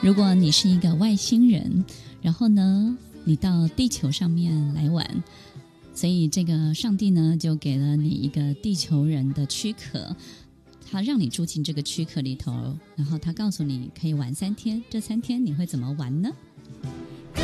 如果你是一个外星人，然后呢，你到地球上面来玩，所以这个上帝呢，就给了你一个地球人的躯壳，他让你住进这个躯壳里头，然后他告诉你可以玩3天，这3天你会怎么玩呢？